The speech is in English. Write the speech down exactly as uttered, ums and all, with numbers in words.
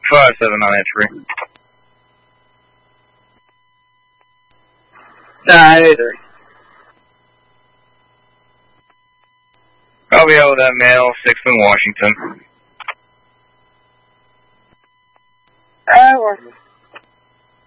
five seven nine eight three. nine eight three. I'll be out with that mail, sixth in Washington. Alright, Washington.